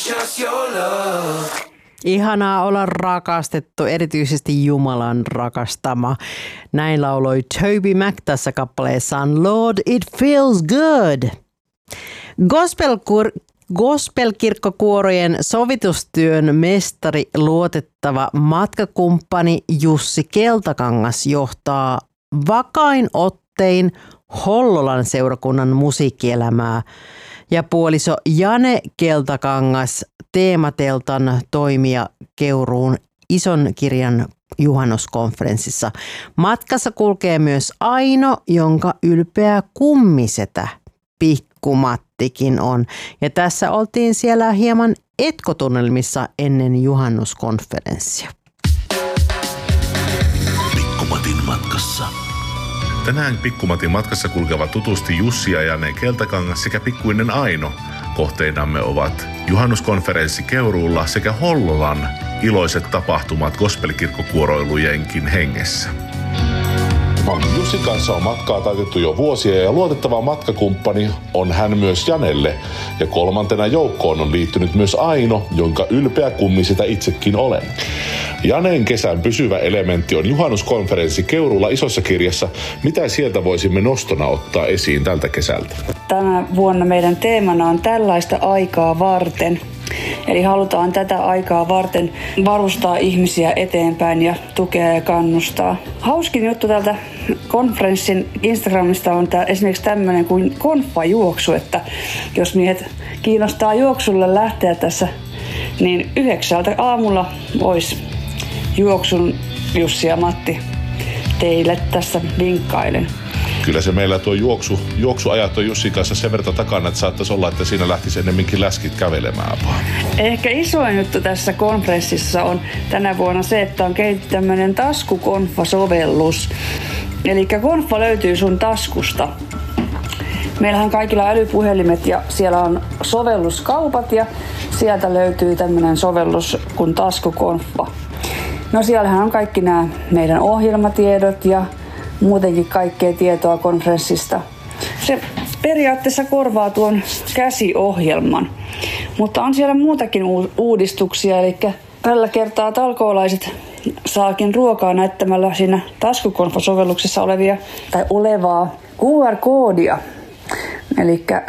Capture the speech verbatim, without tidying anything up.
Ihanaa olla rakastettu, erityisesti Jumalan rakastama. Näin lauloi Toby Mac tässä kappaleessaan Lord It Feels Good. Gospel-kur- Gospel-kirkkokuorojen sovitustyön mestari, luotettava matkakumppani Jussi Keltakangas johtaa vakain ottein Hollolan seurakunnan musiikkielämää ja puoliso Jane Keltakangas teemateltan toimija Keuruun ison kirjan juhannuskonferenssissa. Matkassa kulkee myös Aino, jonka ylpeä kummisetä Pikkumattikin on. Ja tässä oltiin siellä hieman etkotunnelmissa ennen juhannuskonferenssia. Pikkumatin matkassa. Tänään Pikkumatin matkassa kulkevat tutusti Jussi ja Jane Keltakangas sekä pikkuinen Aino. Kohteinamme ovat juhannuskonferenssi Keuruulla sekä Hollolan iloiset tapahtumat gospelkirkkokuoroilujenkin hengessä. Jussin kanssa on matkaa taitettu jo vuosia ja luotettava matkakumppani on hän myös Janelle. Ja kolmantena joukkoon on liittynyt myös Aino, jonka ylpeä kummi sitä itsekin olen. Janeen kesän pysyvä elementti on juhannuskonferenssi Keuruulla isossa kirjassa. Mitä sieltä voisimme nostona ottaa esiin tältä kesältä? Tänä vuonna meidän teemana on tällaista aikaa varten. Eli halutaan tätä aikaa varten varustaa ihmisiä eteenpäin ja tukea ja kannustaa. Hauskin juttu tältä konferenssin Instagramista on tää, esimerkiksi tämmöinen kuin konfajuoksu, että jos miehet kiinnostaa juoksulle lähteä tässä, niin yhdeksältä aamulla olisi juoksun Jussi ja Matti teille tässä vinkkailen. Kyllä se meillä tuo juoksu, juoksuajat on Jussin kanssa sen verran takana, että saattaisi olla, että siinä lähtisi ennemminkin läskit kävelemään vaan. Ehkä isoin juttu tässä konferenssissa on tänä vuonna se, että on kehitetty tämmöinen taskukonfa-sovellus. Eli konfa löytyy sun taskusta. Meillähän on kaikilla älypuhelimet ja siellä on sovelluskaupat ja sieltä löytyy tämmöinen sovellus kuin taskukonfa. No siellähän on kaikki nämä meidän ohjelmatiedot ja muutenkin kaikkea tietoa konferenssista. Se periaatteessa korvaa tuon käsiohjelman, mutta on siellä muutakin uudistuksia, eli tällä kertaa talkoolaiset saakin ruokaa näyttämällä siinä taskukonfa-sovelluksessa olevia tai olevaa Q R-koodia. Eli